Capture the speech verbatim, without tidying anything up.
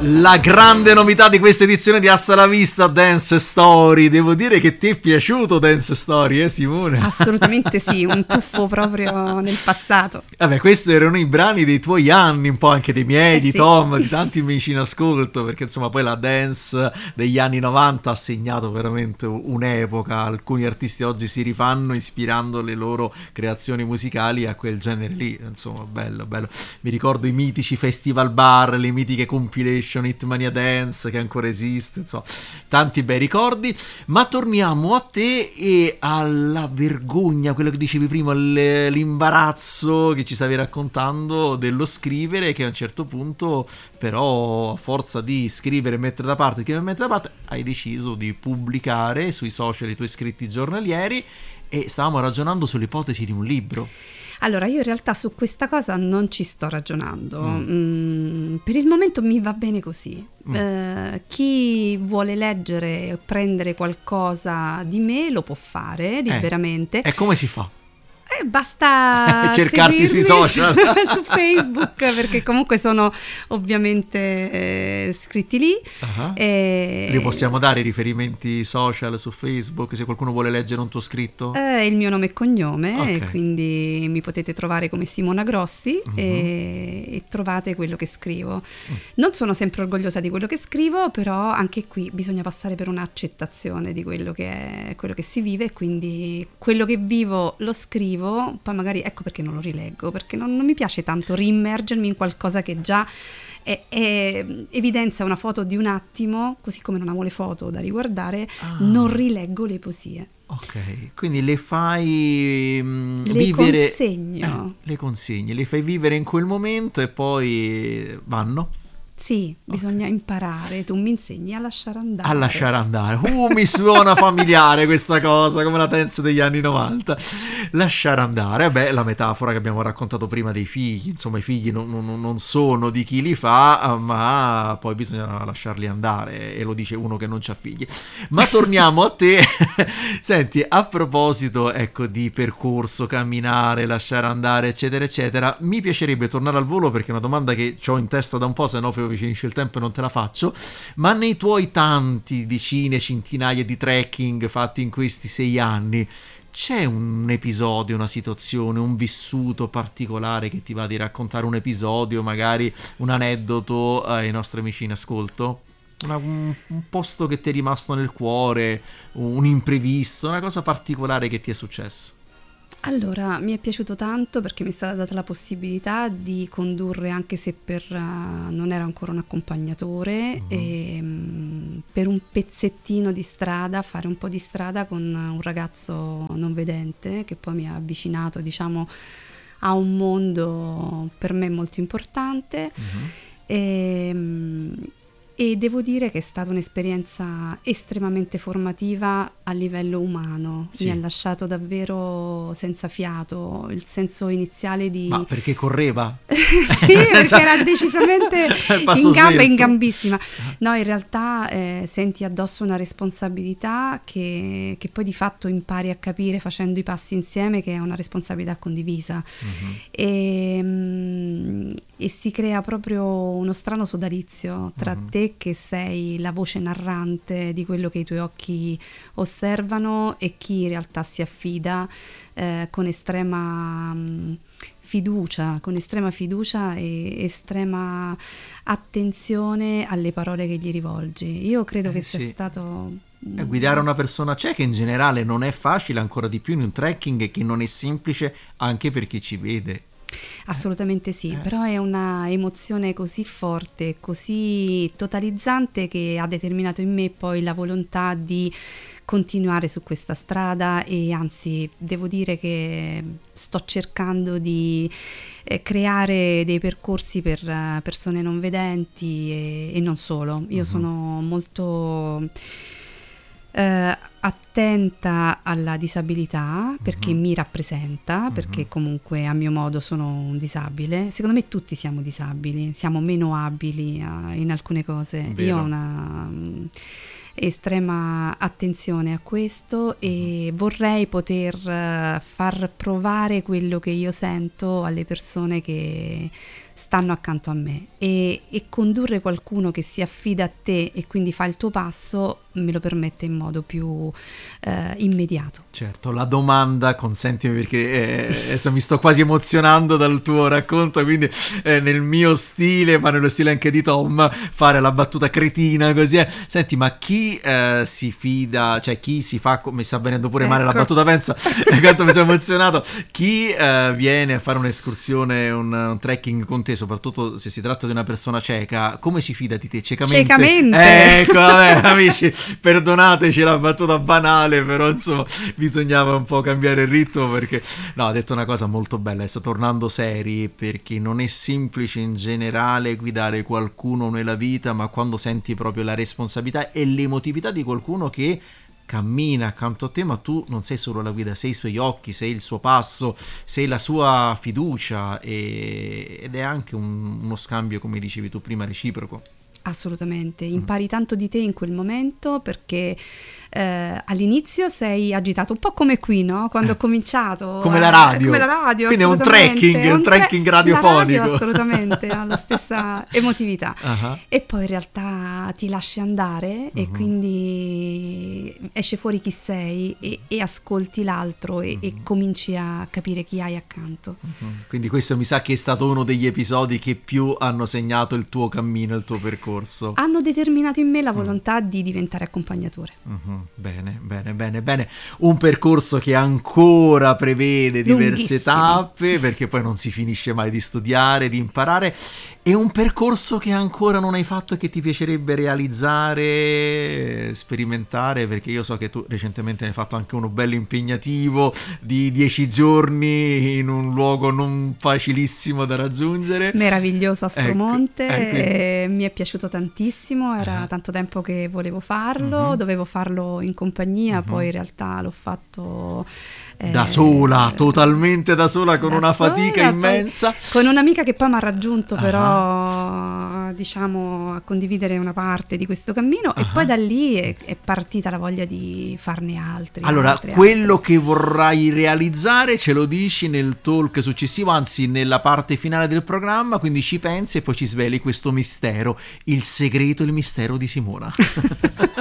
La grande novità di questa edizione di Hasta la Vista, Dance Story. Devo dire che ti è piaciuto Dance Story, eh Simone? Assolutamente sì, un tuffo proprio nel passato. Vabbè, questi erano i brani dei tuoi anni, un po' anche dei miei, Eh di sì. Tom, di tanti amici in ascolto, perché insomma poi la dance degli anni novanta ha segnato veramente un'epoca. Alcuni artisti oggi si rifanno ispirando le loro creazioni musicali a quel genere lì, insomma bello, bello. Mi ricordo i mitici festival bar, le mitiche compilation, Hitmania Dance che ancora esiste, insomma tanti bei ricordi. Ma torniamo a te e alla vergogna, quello che dicevi prima, l'imbarazzo che ci stavi raccontando dello scrivere, che a un certo punto però a forza di scrivere e mettere da parte, scrivere e mettere da parte, hai deciso di pubblicare sui social i tuoi scritti giornalieri e stavamo ragionando sull'ipotesi di un libro. Allora, io in realtà su questa cosa non ci sto ragionando. Mm. Mm, per il momento mi va bene così. Mm. Eh, chi vuole leggere o prendere qualcosa di me lo può fare liberamente. E come si fa? Eh, basta cercarti sui social su, su Facebook, perché comunque sono ovviamente eh, scritti lì. Uh-huh. E... li possiamo dare i riferimenti social su Facebook se qualcuno vuole leggere un tuo scritto? Eh, il mio nome e cognome, Okay. quindi mi potete trovare come Simona Grossi. Uh-huh. e, e trovate quello che scrivo. Uh. Non sono sempre orgogliosa di quello che scrivo, però anche qui bisogna passare per un'accettazione di quello che è quello che si vive, quindi quello che vivo lo scrivo. Poi magari ecco perché non lo rileggo, perché non, non mi piace tanto rimmergermi in qualcosa che già è, è, evidenzia una foto di un attimo, così come non amo le foto da riguardare. Ah. Non rileggo le poesie. Ok, quindi le fai mh, le vivere, consegno. Eh, le consegni, le fai vivere in quel momento e poi vanno? Sì, bisogna okay. imparare, tu mi insegni a lasciare andare. A lasciare andare, uh, mi suona familiare questa cosa, come la dance degli anni novanta. Lasciare andare, beh, la metafora che abbiamo raccontato prima dei figli, insomma i figli non, non, non sono di chi li fa, ma poi bisogna lasciarli andare, e lo dice uno che non c'ha figli. Ma torniamo a te. Senti, a proposito, ecco, di percorso, camminare, lasciare andare, eccetera, eccetera, mi piacerebbe tornare al volo, perché è una domanda che ho in testa da un po', se no poi finisce il tempo e non te la faccio. Ma nei tuoi tanti decine, centinaia di trekking fatti in questi sei anni, c'è un episodio, una situazione, un vissuto particolare che ti va di raccontare? Un episodio, magari un aneddoto ai nostri amici in ascolto? Una, un, un posto che ti è rimasto nel cuore, un imprevisto, una cosa particolare che ti è successo? Allora, mi è piaciuto tanto perché mi è stata data la possibilità di condurre, anche se per uh, non era ancora un accompagnatore, uh-huh. e, um, per un pezzettino di strada, fare un po' di strada con un ragazzo non vedente, che poi mi ha avvicinato, diciamo, a un mondo per me molto importante. Uh-huh. e, um, E devo dire che è stata un'esperienza estremamente formativa a livello umano. Sì. Mi ha lasciato davvero senza fiato, il senso iniziale di... Ma perché correva? Sì, perché era decisamente in gamba e in gambissima. Ah. No, in realtà eh, senti addosso una responsabilità che, che poi di fatto impari a capire facendo i passi insieme, che è una responsabilità condivisa. Uh-huh. e, mh, e si crea proprio uno strano sodalizio tra uh-huh. te, che sei la voce narrante di quello che i tuoi occhi osservano, e chi in realtà si affida eh, con estrema mh, fiducia, con estrema fiducia e estrema attenzione alle parole che gli rivolgi. Io credo eh, che sì. sia stato... Eh, guidare una persona cieca in generale non è facile, ancora di più in un trekking che non è semplice anche per chi ci vede. Assolutamente sì, eh. però è una emozione così forte, così totalizzante, che ha determinato in me poi la volontà di continuare su questa strada, e anzi devo dire che sto cercando di eh, creare dei percorsi per uh, persone non vedenti e, e non solo. Io uh-huh. sono molto... Uh, attenta alla disabilità, perché uh-huh. mi rappresenta, perché uh-huh. comunque a mio modo sono un disabile. Secondo me tutti siamo disabili, siamo meno abili a, in alcune cose. Vero. Io ho una um, estrema attenzione a questo, uh-huh. e vorrei poter uh, far provare quello che io sento alle persone che stanno accanto a me, e, e condurre qualcuno che si affida a te e quindi fa il tuo passo me lo permette in modo più eh, immediato. Certo, la domanda, consentimi perché eh, adesso mi sto quasi emozionando dal tuo racconto, quindi eh, nel mio stile, ma nello stile anche di Tom, fare la battuta cretina così è. Senti, ma chi eh, si fida, cioè chi si fa, mi sta venendo pure male Ecco. la battuta, pensa quanto mi sono emozionato, chi eh, viene a fare un'escursione, un, un trekking con te, soprattutto se si tratta di una persona cieca, come si fida di te? Ciecamente? Ciecamente. Ecco, vabbè, amici, perdonateci la battuta banale, però insomma bisognava un po' cambiare il ritmo, perché no, ha detto una cosa molto bella, adesso tornando seri, perché non è semplice in generale guidare qualcuno nella vita, ma quando senti proprio la responsabilità e l'emotività di qualcuno che cammina accanto a te, ma tu non sei solo la guida, sei i suoi occhi, sei il suo passo, sei la sua fiducia, e, ed è anche un, uno scambio, come dicevi tu prima, reciproco. Assolutamente, impari tanto di te in quel momento, perché eh, all'inizio sei agitato, un po' come qui, no? Quando ho cominciato. Come eh, la radio. Come la radio, Quindi è un assolutamente. trekking, è un tre- trekking la radiofonico. radio assolutamente, ha la stessa emotività. Uh-huh. E poi in realtà ti lasci andare, e Uh-huh. quindi esce fuori chi sei, e, e ascolti l'altro, e, Uh-huh. e cominci a capire chi hai accanto. Uh-huh. Quindi questo mi sa che è stato uno degli episodi che più hanno segnato il tuo cammino, il tuo percorso. Hanno determinato in me la volontà mm. di diventare accompagnatore. Uh-huh. Bene, bene, bene, bene. Un percorso che ancora prevede diverse tappe, perché poi non si finisce mai di studiare, di imparare. E un percorso che ancora non hai fatto e che ti piacerebbe realizzare, sperimentare, perché io so che tu recentemente ne hai fatto anche uno bello impegnativo di dieci giorni in un luogo non facilissimo da raggiungere. Meraviglioso, Aspromonte, ecco, ecco. E mi è piaciuto tantissimo, era uh-huh. tanto tempo che volevo farlo, uh-huh. dovevo farlo in compagnia, uh-huh. poi in realtà l'ho fatto eh, da sola, eh, totalmente da sola, con da una sola, fatica immensa, con un'amica che poi mi ha raggiunto, uh-huh. però diciamo a condividere una parte di questo cammino, uh-huh. e poi da lì è, è partita la voglia di farne altri. Allora, altri, quello altri. che vorrai realizzare ce lo dici nel talk successivo, anzi nella parte finale del programma, quindi ci pensi e poi ci sveli questo mistero, il segreto, il mistero di Simona.